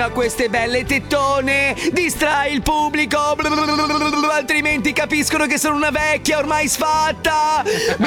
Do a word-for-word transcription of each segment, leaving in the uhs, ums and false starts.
gira queste belle tettone, distrai il pubblico, altrimenti capiscono che sono una vecchia ormai sfatta.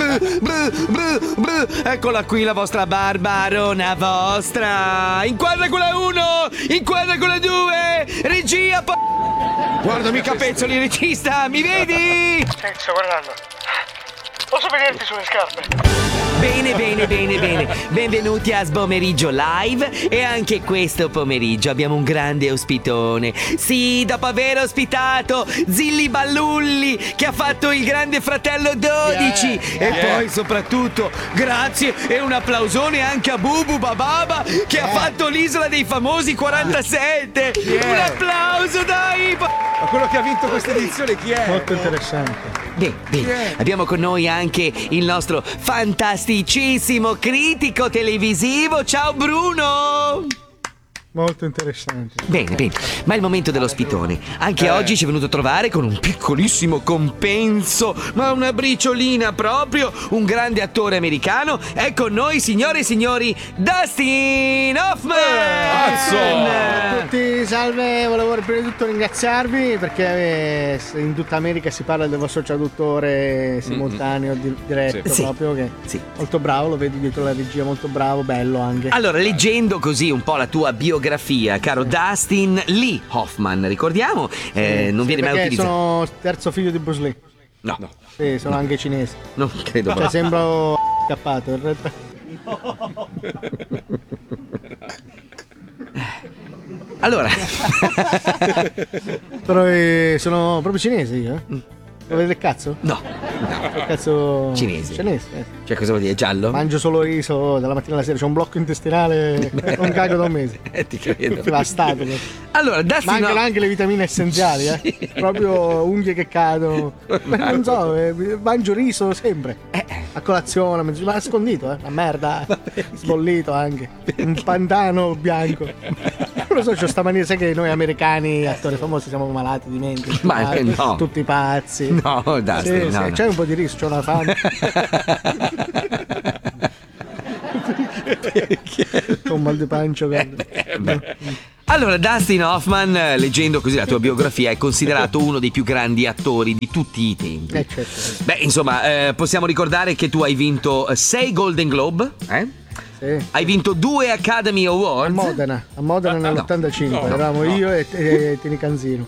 Eccola qui la vostra barbarona vostra. Inquadra quella uno, inquadra quella due, regia. Po- Guardami i capezzoli, regista, mi vedi? Sì, sto guardando. Posso vederti sulle scarpe? Bene, bene, bene, bene. Benvenuti a Sbomeriggio Live. E anche questo pomeriggio abbiamo un grande ospitone. Sì, dopo aver ospitato Zilli Ballulli, che ha fatto il Grande Fratello dodici, yeah, yeah. E poi soprattutto grazie e un applausone anche a Bubu Bababa, che yeah. ha fatto l'Isola dei Famosi quarantasette. Yeah. Un applauso, dai! Ma quello che ha vinto questa edizione chi è? Molto interessante. Bene, bene. Yeah. Abbiamo con noi anche il nostro fantasticissimo critico televisivo. Ciao Bruno! Molto interessante. Bene, bene. Ma è il momento dell'ospitone. Anche eh. oggi ci è venuto a trovare con un piccolissimo compenso, ma una briciolina proprio, un grande attore americano. È con noi, signore e signori, Dustin Hoffman! Ciao a tutti, salve. Volevo prima di tutto ringraziarvi perché in tutta America si parla del vostro traduttore simultaneo, mm-hmm. diretto, sì. proprio che sì. molto bravo, lo vedi dietro la regia, molto bravo, bello anche. Allora, leggendo così un po' la tua biografia, caro Dustin Lee Hoffman, ricordiamo, eh, sì, non sì, viene mai utilizzato. Sono terzo figlio di Bruce Lee. No, no. Sì, sono no. anche cinese. Non credo. Cioè, sembro scappato in realtà. Allora. Però eh, sono proprio cinese io, eh? Lo vedete il cazzo? No, no. Il cazzo cinese. Cinese. Eh. Cioè, cosa vuol dire? Giallo? Mangio solo riso dalla mattina alla sera, c'è un blocco intestinale, non cago da un mese. Eh, ti credo. Devastato. Allora, Dustin mancano no. anche le vitamine essenziali, eh? Sì. Proprio unghie che cadono. Non so, eh, mangio riso sempre. Eh. A colazione, mezzo, ma nascondito, eh? Una merda. Sbollito anche. Perché? Un pantano bianco. Non lo so, c'ho sta mania, sai che noi americani, attori famosi, siamo malati di mente. Ma pazzi, no. Tutti pazzi. No, Dustin, sì, no, sì. no. C'è un po' di riso, c'ho una fame. C'ho un mal di pancia, guarda. Allora, Dustin Hoffman, leggendo così la tua biografia, è considerato uno dei più grandi attori di tutti i tempi. Eh, certo. Beh, insomma, eh, possiamo ricordare che tu hai vinto sei Golden Globe, eh? Sì. Hai vinto due Academy Awards. A Modena, a Modena nell'ottantacinque, no, no, eravamo no. io e, e Tini Canzino.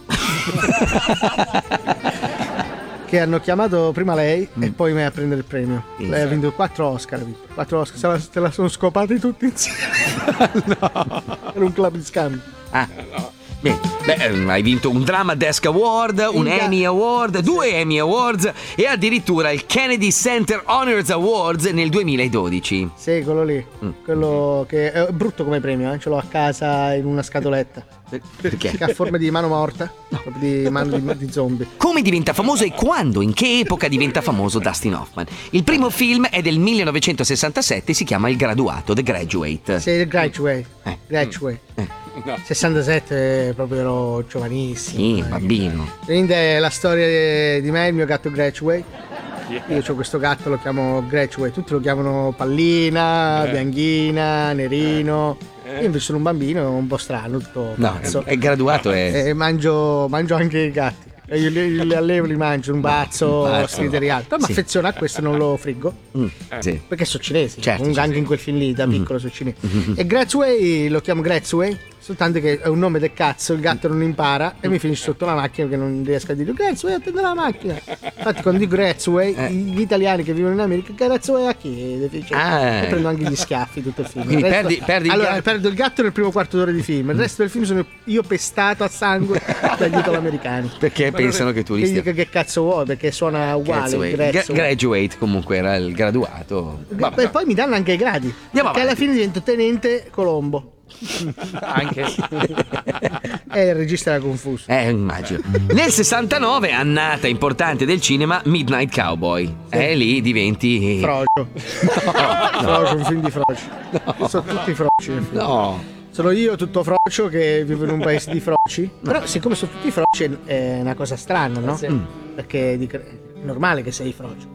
Che hanno chiamato prima lei mm. e poi me a prendere il premio. Sì. Lei ha vinto quattro Oscar, ha vinto quattro Oscar, se la, te la sono scopati tutti insieme. No. Era un club di scambio. Ah, no. Beh, beh, hai vinto un Drama Desk Award, un Inga- Emmy Award, due Emmy Awards e addirittura il Kennedy Center Honors Awards nel duemiladodici. Sì, quello lì, mm. quello che è brutto come premio, eh? Ce l'ho a casa in una scatoletta. Perché? Che ha forma di mano morta, no. proprio di mano di, di zombie. Come diventa famoso e quando, in che epoca diventa famoso Dustin Hoffman? Il primo film è del millenovecentosessantasette, si chiama Il Graduato, The Graduate. Sì, The Graduate. Eh. Graduate. Eh. No. sessantasette, proprio ero giovanissimo. Sì, eh. bambino. Quindi è la storia di me e il mio gatto Graduate. Io ho questo gatto, lo chiamo Graduate, tutti lo chiamano Pallina, eh. Bianchina, Nerino. Io invece sono un bambino un po' strano, tutto no, pazzo. È graduato e e mangio, mangio anche i gatti. Io li, li allevo, li mangio, un bazzo, scriteriato. Però mi sì. affeziono a questo e non lo friggo. Mm, sì. Perché sono cinesi. Certo, anche sì. in quel film lì, da piccolo, mm-hmm. sono cinesi. Mm-hmm. E Graduate lo chiamo Graduate, soltanto che è un nome del cazzo, il gatto non impara e mi finisce sotto la macchina perché non riesco a dire Graduate, attende la macchina. Infatti quando dico Graduate, eh. gli italiani che vivono in America, Graduate a chi? Ah. E prendo anche gli schiaffi tutto il film. Quindi il resto, perdi, perdi allora, il gatto. perdo il gatto nel primo quarto d'ora di film, il resto del film sono io pestato a sangue dagli italoamericani. Perché Ma pensano non, che tu li che, stia... che cazzo vuoi, perché suona uguale. Graduate. Graduate comunque era il graduato. E poi mi danno anche i gradi. Andiamo perché avanti. alla fine divento tenente Colombo. Anche E il regista era confuso. Eh, immagino. Nel sessantanove, annata importante del cinema, Midnight Cowboy. E sì. eh, lì diventi Frocio. No, Frocio, un film di Frocio. No. Sono tutti froci. No. Sono io tutto frocio che vivo in un paese di froci. Però siccome sono tutti froci è una cosa strana, no? Sì. Perché è normale che sei frocio. No.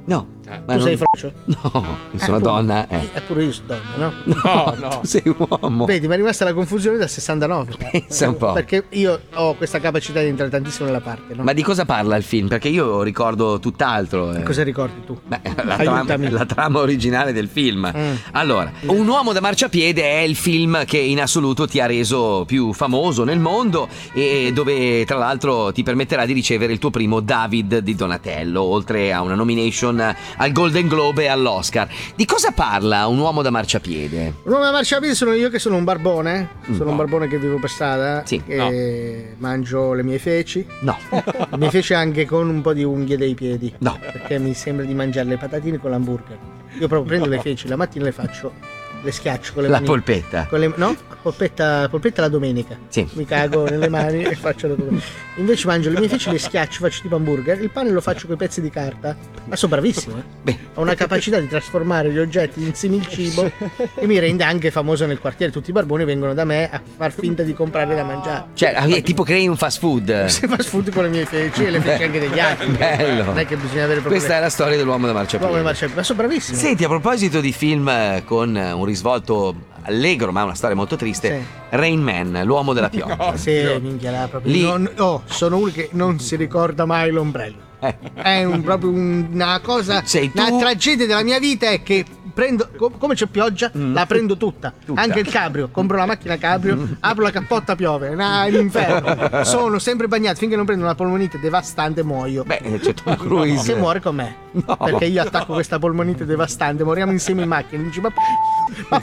Ma tu non- sei frocio? No, sono Eh, donna. pure- Eh. eh, pure io sono donna, no? No, no. Tu sei uomo. Vedi, mi è rimasta la confusione dal sessantanove. Pensa un po'. Perché io ho questa capacità di entrare tantissimo nella parte, no? Ma di cosa parla il film? Perché io ricordo tutt'altro. eh. Cosa ricordi tu? Beh, la, trama, Aiutami. la trama originale del film. Mm. Allora, Un uomo da marciapiede è il film che in assoluto ti ha reso più famoso nel mondo e dove tra l'altro ti permetterà di ricevere il tuo primo David di Donatello, oltre a una nomination al Golden Globe e all'Oscar. Di cosa parla Un uomo da marciapiede? Un uomo da marciapiede sono io che sono un barbone. Sono No. un barbone che vivo per strada. Sì, e mangio le mie feci. No, Le mie feci anche con un po' di unghie dei piedi. no. Perché mi sembra di mangiare le patatine con l'hamburger. Io proprio prendo le feci, la mattina le faccio, le schiaccio con le La mani. polpetta. Con le, no, polpetta, polpetta la domenica. Sì. Mi cago nelle mani e faccio la domenica. Invece mangio le mie feci, le schiaccio, faccio tipo hamburger. Il pane lo faccio con i pezzi di carta. Ma sono bravissimo, eh. Beh, Ho una capacità di trasformare gli oggetti in simil-cibo e mi rende anche famoso nel quartiere. Tutti i barboni vengono da me a far finta di comprare da mangiare. cioè, è tipo crei un fast food. Se fa sfood con le mie feci e le feci anche degli altri. Bello. Non è che bisogna avere problemi. Questa è la storia dell'uomo da L'uomo marciapiede. del marciapiede. Ma sono bravissimo. Senti, a proposito di film eh, con eh, un risvolto allegro ma una storia molto triste, Sì. Rain Man, l'uomo della pioggia. Sì, minchia, là, proprio. Lì- Non- oh, sono uno che non si ricorda mai l'ombrello. Eh. È un- proprio un- una cosa. Sei tu? Una tragedia della mia vita è che prendo. co- come c'è pioggia, la prendo tutta. Mm. Tutta. Anche il cabrio. Compro la macchina cabrio, apro la cappotta, piove. Nah, è un inferno. Sono sempre bagnato finché non prendo una polmonite devastante, muoio. Beh, c'è Tom Cruise. Che muore con me. No. Perché io attacco questa polmonite devastante, moriamo insieme in macchina. Dici, ma. Ma,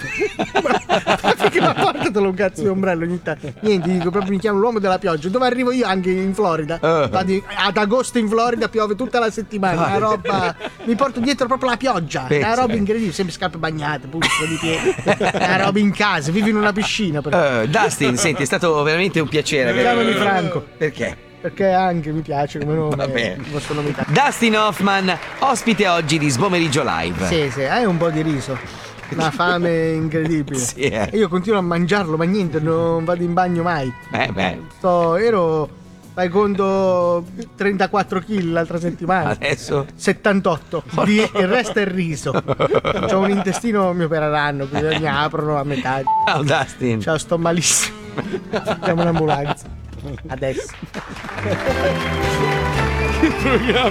ma perché ma portatelo un cazzo di ombrello ogni tanto. Niente, dico proprio mi chiamo l'uomo della pioggia. Dove arrivo io anche in Florida? Eh. Vado in- ad agosto in Florida piove tutta la settimana. Una roba. Mi porto dietro proprio la pioggia. Pensa. Una roba incredibile, sempre scarpe bagnate, puzza di piedi. Una roba in casa, vivi in una piscina. Per... Eh, Dustin, senti, è stato veramente un piacere. avere- Chiamami Franco. Perché? Perché anche mi piace come nome. Vabbè. il vostro nome italiano. Dustin Hoffman, ospite oggi di Sbomeriggio Live. Sì, sì, hai un po' di riso. Una fame incredibile. Sì, eh. E io continuo a mangiarlo, ma niente, non vado in bagno mai. Eh, beh, Sto, ero, fai conto, trentaquattro chili l'altra settimana. adesso. settantotto. Di- il resto è riso. C'ho un intestino, mi opereranno, quindi mi aprono a metà. Ciao Dustin. Ciao, sto malissimo. Chiamo un'ambulanza. Adesso.